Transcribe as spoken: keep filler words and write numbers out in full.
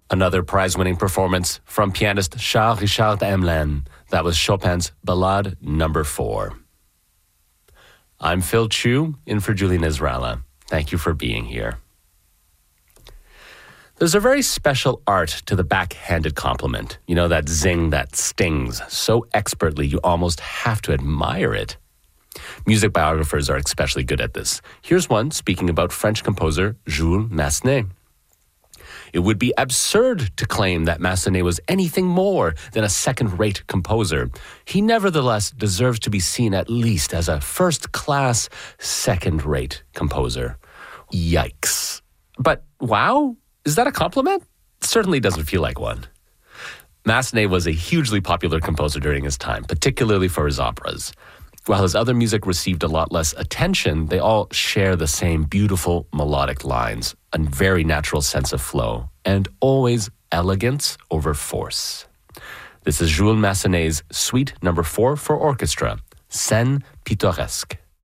Another prize-winning performance from pianist Charles Richard Hamelin. That was Chopin's Ballade number four. I'm Phil Chu, in for Julie Nizralla. Thank you for being here. There's a very special art to the backhanded compliment. You know, that zing that stings so expertly you almost have to admire it. Music biographers are especially good at this. Here's one speaking about French composer Jules Massenet. It would be absurd to claim that Massenet was anything more than a second-rate composer. He nevertheless deserves to be seen at least as a first-class, second-rate composer. Yikes. But wow? Is that a compliment? Certainly doesn't feel like one. Massenet was a hugely popular composer during his time, particularly for his operas. While his other music received a lot less attention, they all share the same beautiful melodic lines, a very natural sense of flow, and always elegance over force. This is Jules Massenet's Suite number four for orchestra, Scène Pittoresque.